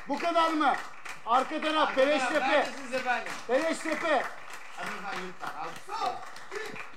Bu kadar mı? Arka taraf Beleştepe. Neredesiniz efendim? Beleştepe. Hadi efendim lütfen. Alkışlayalım.